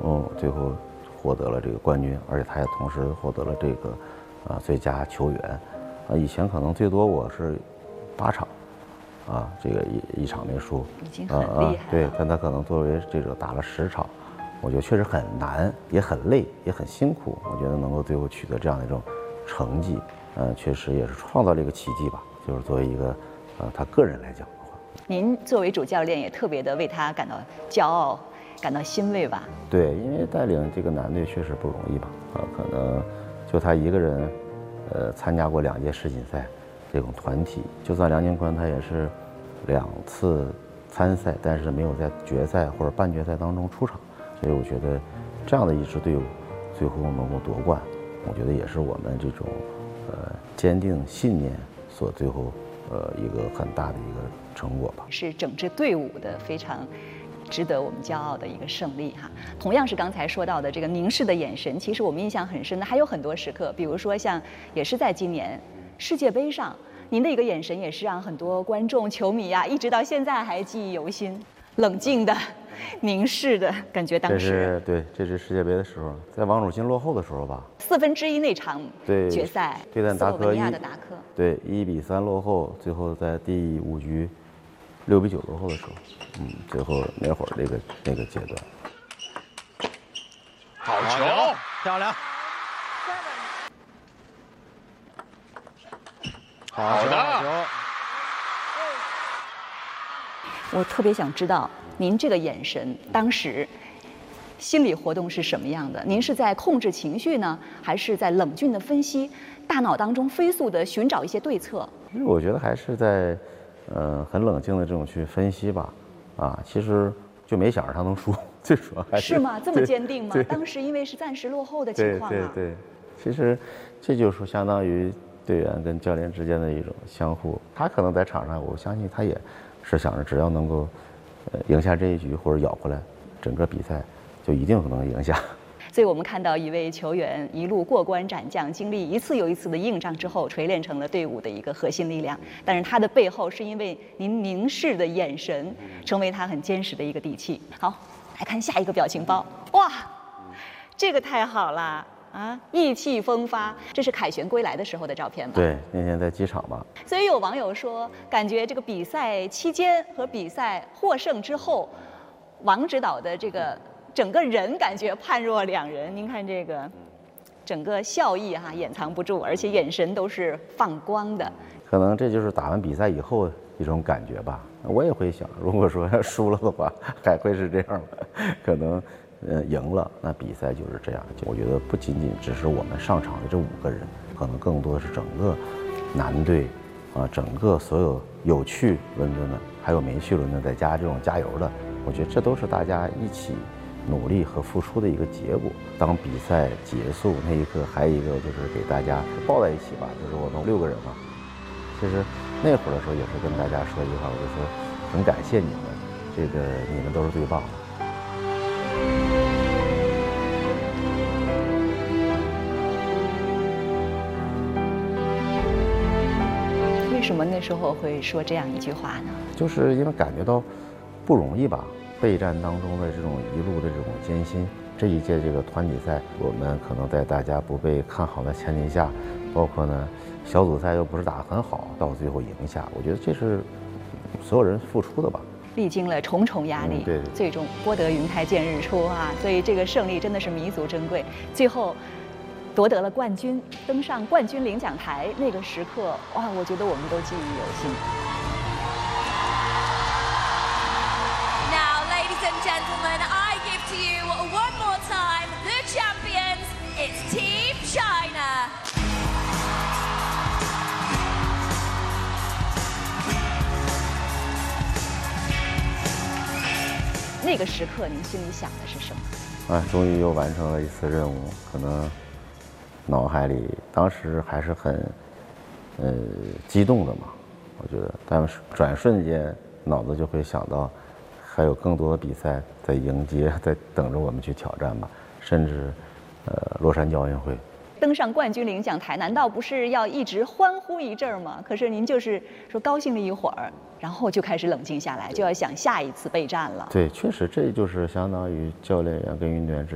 最后获得了这个冠军，而且他也同时获得了这个最佳球员。以前可能最多我是8场，这个一场没输， 已经很厉害了。 对，但他可能作为这个打了10场，我觉得确实很难，也很累，也很辛苦。我觉得能够最后取得这样的一种成绩，确实也是创造了一个奇迹吧。就是作为一个他个人来讲的话， 您作为主教练也特别的为他感到骄傲，感到欣慰吧？ 对，因为带领这个男队确实不容易吧，可能就他一个人，参加过2届世锦赛，这种团体，就算梁靖昆他也是2次参赛，但是没有在决赛或者半决赛当中出场，所以我觉得这样的一支队伍最后能够夺冠，我觉得也是我们这种坚定信念所最后一个很大的一个成果吧， 是整支队伍的非常值得我们骄傲的一个胜利哈。同样是刚才说到的这个凝视的眼神，其实我们印象很深的还有很多时刻，比如说像也是在今年世界杯上，您的一个眼神也是让很多观众、球迷一直到现在还记忆犹新，冷静的、凝视的感觉。当时这是世界杯的时候，在王楚钦落后的时候吧 1/4那场决赛， 对战达科对1-3落后，最后在第5局6-9落后的时候，最后那会儿那个阶段， 好球，漂亮，好的。 我特别想知道您这个眼神当时心理活动是什么样的？您是在控制情绪呢，还是在冷峻的分析，大脑当中飞速的寻找一些对策？ 其实我觉得还是在很冷静的这种去分析吧，其实就没想着他能输，最主要还是吗？这么坚定吗？当时因为是暂时落后的情况对，其实这就是相当于队员跟教练之间的一种相互。他可能在场上，我相信他也是想着，只要能够赢下这一局或者咬回来，整个比赛就一定能赢下。 所以我们看到一位球员一路过关斩将，经历一次又一次的硬仗之后，锤炼成了队伍的一个核心力量。但是他的背后是因为您凝视的眼神，成为他很坚实的一个底气。好，来看下一个表情包，哇，这个太好了啊！意气风发，这是凯旋归来的时候的照片吧？ 对，那天在机场吧。 所以有网友说，感觉这个比赛期间和比赛获胜之后，王指导的这个整个人感觉判若两人。您看这个，整个笑意掩藏不住，而且眼神都是放光的。 可能这就是打完比赛以后一种感觉吧。我也会想，如果说输了的话，还会是这样吗？可能赢了，那比赛就是这样。我觉得不仅仅只是我们上场的这5个人，可能更多的是整个男队整个所有有去伦敦的，还有没去伦敦再加这种加油的，我觉得这都是大家一起努力和付出的一个结果。当比赛结束那一刻，还有一个就是给大家抱在一起吧，就是我们6个人嘛。其实那会儿的时候也是跟大家说一句话，我就说很感谢你们，这个你们都是最棒的。 为什么那时候会说这样一句话呢？ 就是因为感觉到不容易吧，备战当中的这种一路的这种艰辛。这一届这个团体赛，我们可能在大家不被看好的前提下，包括呢小组赛又不是打得很好，到最后赢下，我觉得这是所有人付出的吧。 历经了重重压力， 对， 最终拨得云开见日出所以这个胜利真的是弥足珍贵。最后夺得了冠军，登上冠军领奖台，那个时刻，哇，我觉得我们都记忆犹新。 Now, ladies and gentlemen, I give to you one more time the champions. It's Team China. 那个时刻，您心里想的是什么？ 终于又完成了一次任务，可能脑海里当时还是很激动的嘛，我觉得，但是转瞬间脑子就会想到，还有更多的比赛在迎接，在等着我们去挑战吧，甚至洛杉矶奥运会。 登上冠军领奖台，难道不是要一直欢呼一阵吗？可是您就是说高兴了一会儿，然后就开始冷静下来，就要想下一次备战了。 对，确实这就是相当于教练员跟运动员之